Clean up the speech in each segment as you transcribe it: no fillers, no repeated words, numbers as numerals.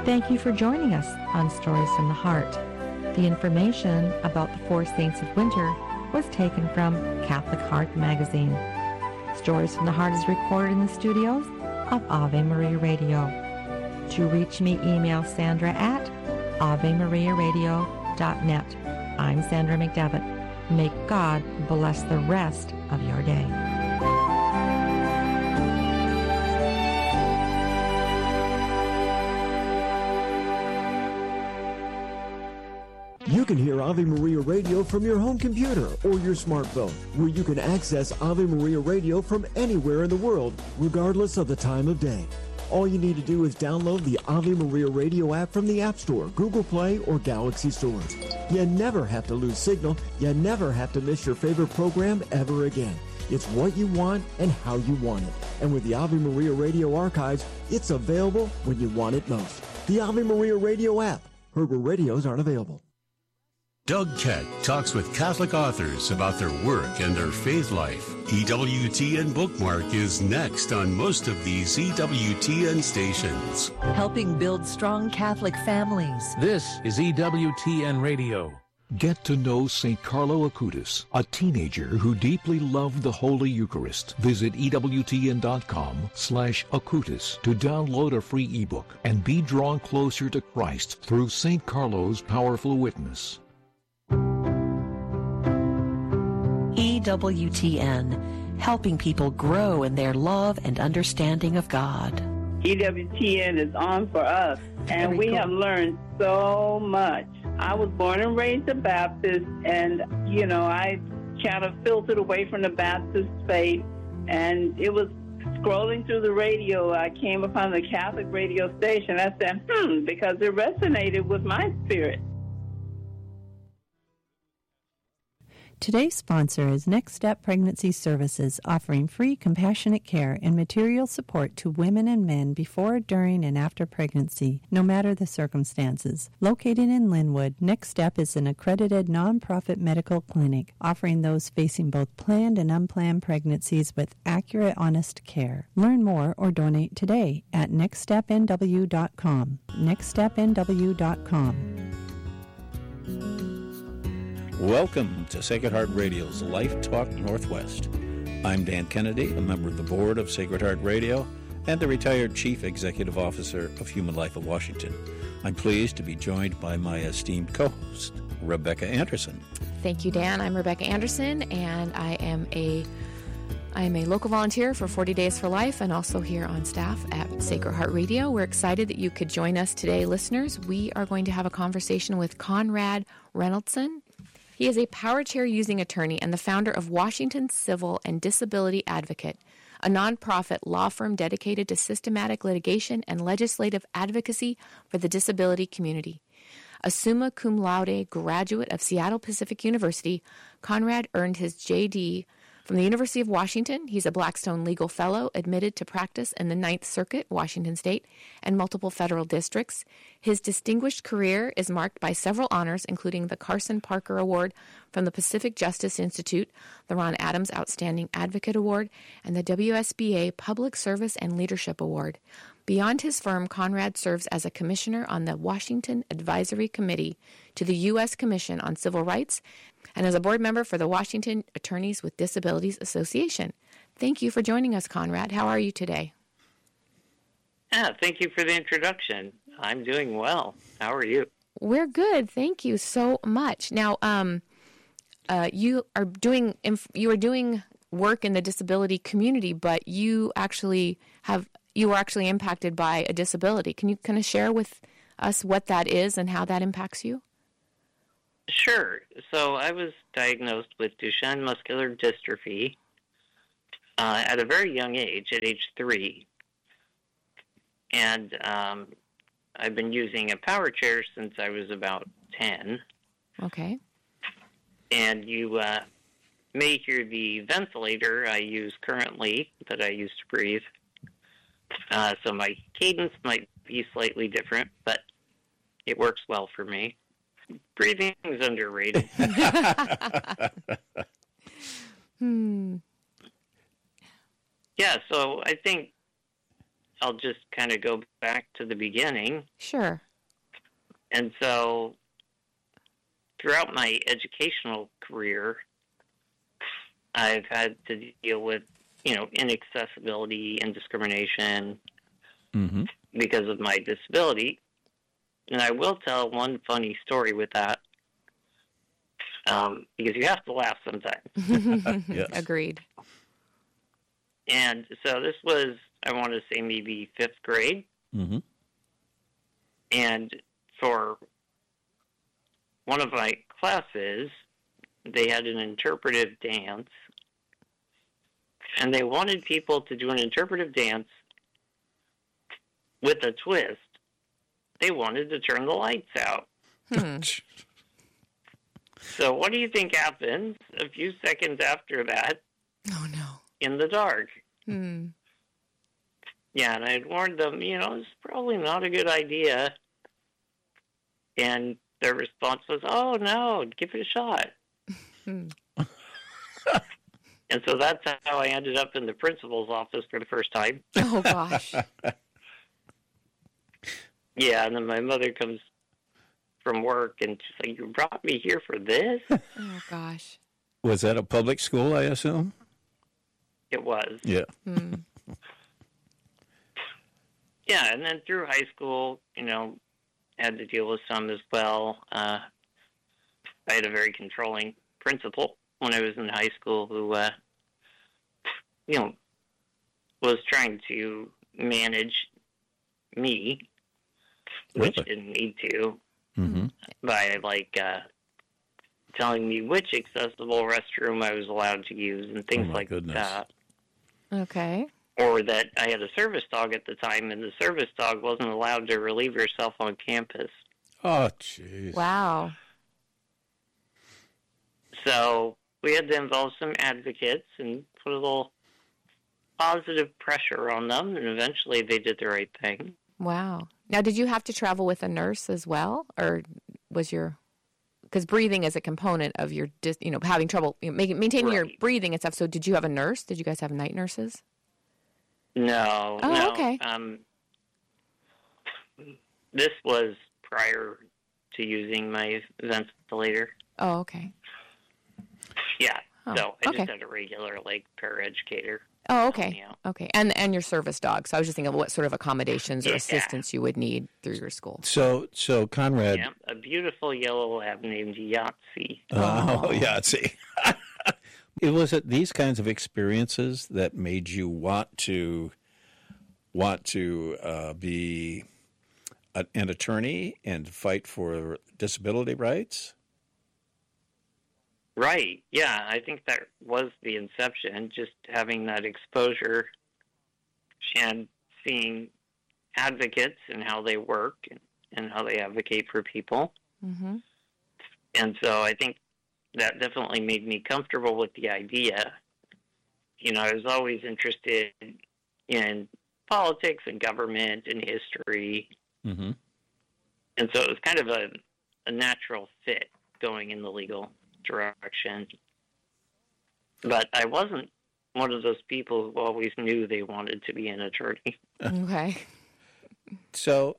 Thank you for joining us on Stories from the Heart. The information about the Four Saints of Winter was taken from Catholic Heart magazine. Stories from the Heart is recorded in the studios of Ave Maria Radio. To reach me, email Sandra at AveMariaRadio.net. I'm Sandra McDevitt. May God bless the rest of your day. You can hear Ave Maria Radio from your home computer or your smartphone, where you can access Ave Maria Radio from anywhere in the world, regardless of the time of day. All you need to do is download the Ave Maria Radio app from the App Store, Google Play, or Galaxy stores. You never have to lose signal. You never have to miss your favorite program ever again. It's what you want and how you want it. And with the Ave Maria Radio archives, it's available when you want it most. The Ave Maria Radio app. Heard where radios aren't available. Doug Keck talks with Catholic authors about their work and their faith life. EWTN Bookmark is next on most of these EWTN stations. Helping build strong Catholic families. This is EWTN Radio. Get to know St. Carlo Acutis, a teenager who deeply loved the Holy Eucharist. Visit EWTN.com/Acutis to download a free ebook and be drawn closer to Christ through St. Carlo's powerful witness. EWTN, helping people grow in their love and understanding of God. EWTN is on for us, and we have learned so much. I was born and raised a Baptist, and, I kind of filtered away from the Baptist faith, and it was scrolling through the radio, I came upon the Catholic radio station. I said, because it resonated with my spirit. Today's sponsor is Next Step Pregnancy Services, offering free compassionate care and material support to women and men before, during, and after pregnancy, no matter the circumstances. Located in Linwood, Next Step is an accredited nonprofit medical clinic offering those facing both planned and unplanned pregnancies with accurate, honest care. Learn more or donate today at nextstepnw.com. nextstepnw.com. Welcome to Sacred Heart Radio's Life Talk Northwest. I'm Dan Kennedy, a member of the board of Sacred Heart Radio and the retired Chief Executive Officer of Human Life of Washington. I'm pleased to be joined by my esteemed co-host, Rebecca Anderson. Thank you, Dan. I'm Rebecca Anderson, and I am a local volunteer for 40 Days for Life and also here on staff at Sacred Heart Radio. We're excited that you could join us today, listeners. We are going to have a conversation with Conrad Reynoldson. He is a power chair-using attorney and the founder of Washington Civil and Disability Advocate, a nonprofit law firm dedicated to systematic litigation and legislative advocacy for the disability community. A summa cum laude graduate of Seattle Pacific University, Conrad earned his J.D. from the University of Washington. He's a Blackstone Legal Fellow, admitted to practice in the Ninth Circuit, Washington State, and multiple federal districts. His distinguished career is marked by several honors, including the Carson Parker Award from the Pacific Justice Institute, the Ron Adams Outstanding Advocate Award, and the WSBA Public Service and Leadership Award. Beyond his firm, Conrad serves as a commissioner on the Washington Advisory Committee to the U.S. Commission on Civil Rights and as a board member for the Washington Attorneys with Disabilities Association. Thank you for joining us, Conrad. How are you today? Thank you for the introduction. I'm doing well. How are you? We're good. Thank you so much. Now, you are doing work in the disability community, but you were actually impacted by a disability. Can you kind of share with us what that is and how that impacts you? Sure. So I was diagnosed with Duchenne muscular dystrophy at a very young age, at age 3. And I've been using a power chair since I was about 10. Okay. And you may hear the ventilator I use currently that I use to breathe. So my cadence might be slightly different, but it works well for me. Breathing is underrated. Yeah, so I think I'll just kind of go back to the beginning. Sure. And so throughout my educational career, I've had to deal with, inaccessibility and discrimination because of my disability. And I will tell one funny story with that, because you have to laugh sometimes. Yes. Agreed. And so this was, I want to say, maybe 5th grade. Mm-hmm. And for one of my classes, they had an interpretive dance. And they wanted people to do an interpretive dance with a twist. They wanted to turn the lights out. So what do you think happens a few seconds after that? Oh, no. In the dark. Yeah, and I had warned them, it's probably not a good idea. And their response was, oh, no, give it a shot. And so that's how I ended up in the principal's office for the first time. Oh, gosh. Yeah, and then my mother comes from work, and she's like, you brought me here for this? Oh, gosh. Was that a public school, I assume? It was. Yeah. Yeah, and then through high school, had to deal with some as well. I had a very controlling principal when I was in high school who, was trying to manage me, which didn't need to, by, telling me which accessible restroom I was allowed to use and things like that. Okay. Or that I had a service dog at the time, and the service dog wasn't allowed to relieve herself on campus. Oh, jeez. Wow. So we had to involve some advocates and put a little positive pressure on them, and eventually they did the right thing. Wow. Now, did you have to travel with a nurse as well, or was your... Because breathing is a component of your, having trouble maintaining your breathing and stuff. So did you have a nurse? Did you guys have night nurses? No. Oh, no. Okay. This was prior to using my ventilator. Oh, okay. Yeah. Oh, so I okay. just had a regular, paraeducator. Oh, okay. Okay. And your service dog. So I was just thinking of what sort of accommodations or Yeah. assistance you would need through your school. So Conrad... Yeah, a beautiful yellow lab named Yahtzee. Oh, Yahtzee. Was it these kinds of experiences that made you want to be an attorney and fight for disability rights? Right. Yeah, I think that was the inception, just having that exposure and seeing advocates and how they work and how they advocate for people. Mm-hmm. And so I think that definitely made me comfortable with the idea. I was always interested in politics and government and history. Mm-hmm. And so it was kind of a natural fit going in the legal direction. But I wasn't one of those people who always knew they wanted to be an attorney. Okay. So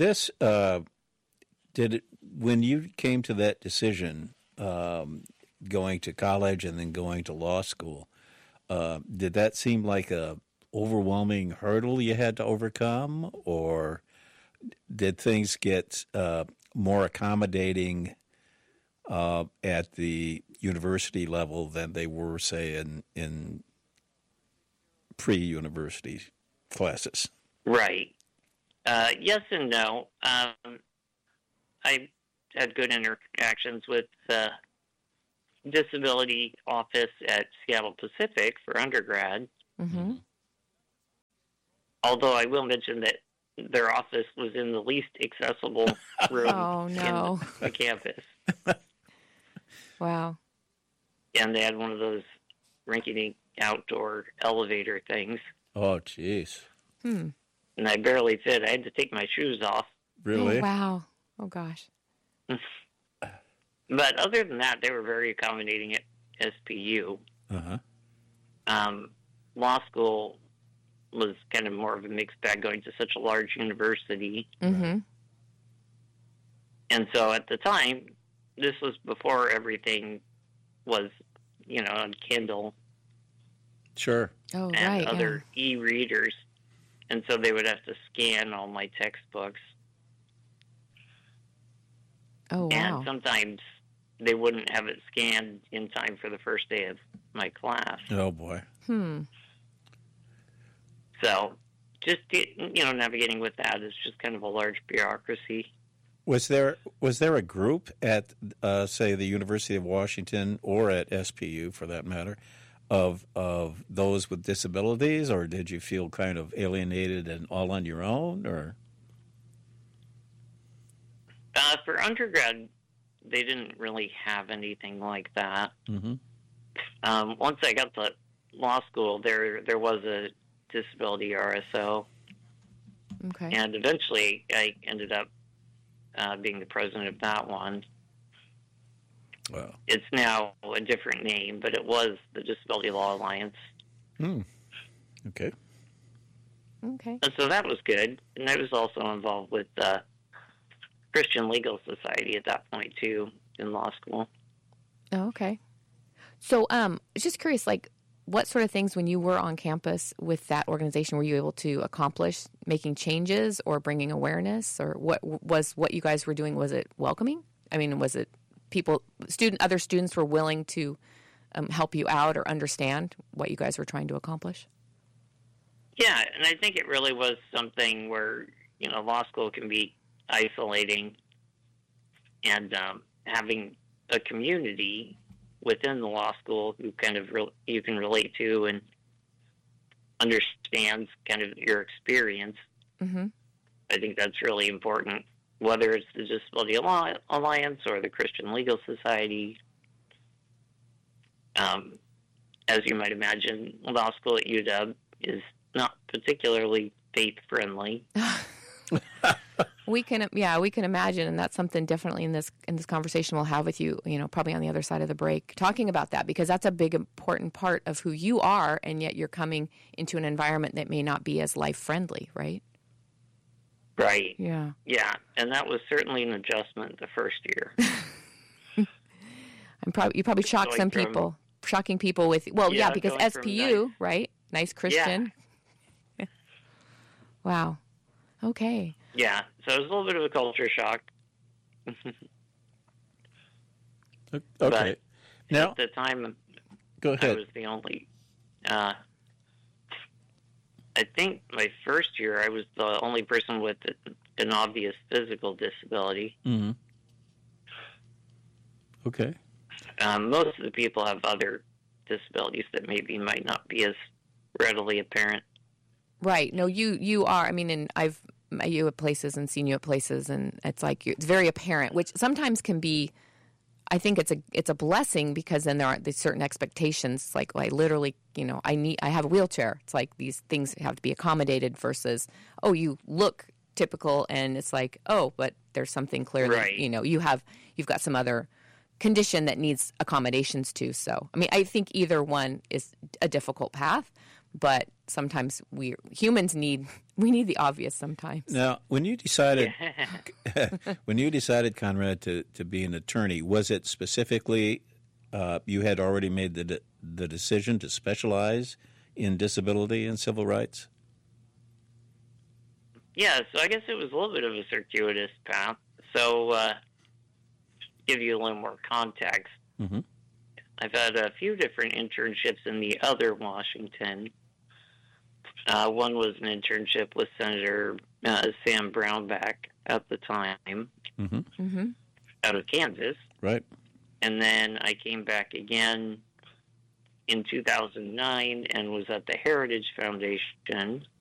when you came to that decision, going to college and then going to law school, did that seem like a overwhelming hurdle you had to overcome, or did things get more accommodating at the university level than they were, say, in pre-university classes? Right. Yes and no. I had good interactions with the disability office at Seattle Pacific for undergrad. Mm-hmm. Although I will mention that their office was in the least accessible room in the campus. Wow. And they had one of those rinky-dink outdoor elevator things. Oh, jeez. Hmm. And I barely fit. I had to take my shoes off. Really? Oh, wow. Oh, gosh. But other than that, they were very accommodating at SPU. Uh-huh. Law school was kind of more of a mixed bag going to such a large university. Mm-hmm. And so at the time, this was before everything was, on Kindle. Sure. Oh, and right. other e-readers. And so they would have to scan all my textbooks. Oh, wow. And sometimes they wouldn't have it scanned in time for the first day of my class. Oh, boy. So just, navigating with that is just kind of a large bureaucracy. Was there a group at, say, the University of Washington or at SPU, for that matter, of those with disabilities, or did you feel kind of alienated and all on your own, or? For undergrad, they didn't really have anything like that. Mm-hmm. Once I got to law school, there was a disability RSO. Okay. And eventually I ended up being the president of that one. Wow. It's now a different name, but it was the Disability Law Alliance. Okay. Okay. And so that was good. And I was also involved with Christian Legal Society at that point, too, in law school. Oh, okay. So just curious, like, what sort of things when you were on campus with that organization were you able to accomplish, making changes or bringing awareness? Or what you guys were doing, was it welcoming? I mean, was it other students were willing to help you out or understand what you guys were trying to accomplish? Yeah, and I think it really was something where, law school can be isolating, and having a community within the law school who kind of you can relate to and understands kind of your experience. Mm-hmm. I think that's really important, whether it's the Disability Alliance or the Christian Legal Society. As you might imagine, law school at UW is not particularly faith-friendly. We can imagine, and that's something definitely in this conversation we'll have with you, probably on the other side of the break, talking about that, because that's a big, important part of who you are, and yet you're coming into an environment that may not be as life-friendly, right? Right. Yeah. Yeah, and that was certainly an adjustment the first year. You probably shocked some people, shocking people with, because SPU, right? Nice Christian. Yeah. Wow. Okay. Yeah, so it was a little bit of a culture shock. Okay. But now, at the time, go ahead. I was the only... I think my first year, I was the only person with an obvious physical disability. Mm-hmm. Okay. Most of the people have other disabilities that maybe might not be as readily apparent. Right. No, you are. I mean, and I've met you at places and seen you at places, and it's like it's very apparent, which sometimes can be. I think it's a blessing, because then there aren't these certain expectations. It's like, I literally, I have a wheelchair. It's like these things have to be accommodated versus, you look typical, and it's like, but there's something clearly, right. You've got some other condition that needs accommodations too. So, I mean, I think either one is a difficult path. But sometimes we humans need the obvious sometimes. Now, when you decided, Conrad, to be an attorney, was it specifically you had already made the decision to specialize in disability and civil rights? Yeah, so I guess it was a little bit of a circuitous path. So, to give you a little more context, mm-hmm. I've had a few different internships in the other Washington. One was an internship with Senator Sam Brownback at the time, mm-hmm. Mm-hmm. out of Kansas. Right. And then I came back again in 2009 and was at the Heritage Foundation